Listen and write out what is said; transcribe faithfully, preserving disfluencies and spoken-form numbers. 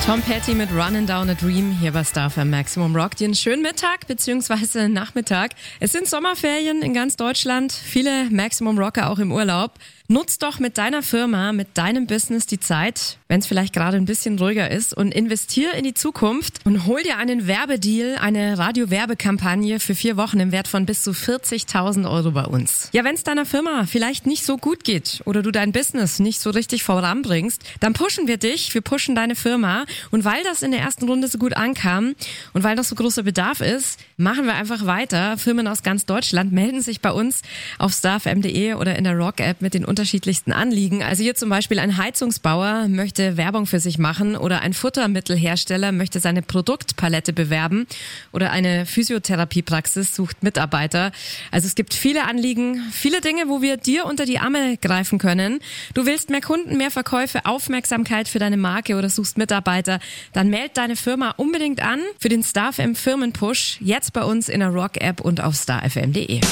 Tom Petty mit Running Down a Dream hier bei Star F M Maximum Rock. Dir einen schönen Mittag bzw. Nachmittag. Es sind Sommerferien in ganz Deutschland, viele Maximum Rocker auch im Urlaub. Nutz doch mit deiner Firma, mit deinem Business die Zeit, wenn es vielleicht gerade ein bisschen ruhiger ist, und investier in die Zukunft und hol dir einen Werbedeal, eine Radio-Werbekampagne für vier Wochen im Wert von bis zu vierzigtausend Euro bei uns. Ja, wenn es deiner Firma vielleicht nicht so gut geht oder du dein Business nicht so richtig voranbringst, dann pushen wir dich, wir pushen deine Firma, und weil das in der ersten Runde so gut ankam und weil das so großer Bedarf ist, machen wir einfach weiter. Firmen aus ganz Deutschland melden sich bei uns auf star f m punkt d e oder in der Rock-App mit den unterschiedlichsten Anliegen. Also hier zum Beispiel ein Heizungsbauer möchte Werbung für sich machen oder ein Futtermittelhersteller möchte seine Produktpalette bewerben oder eine Physiotherapiepraxis sucht Mitarbeiter. Also es gibt viele Anliegen, viele Dinge, wo wir dir unter die Arme greifen können. Du willst mehr Kunden, mehr Verkäufe, Aufmerksamkeit für deine Marke oder suchst Mitarbeiter, dann meld deine Firma unbedingt an für den Star F M Firmenpush jetzt bei uns in der Rock-App und auf star f m punkt d e.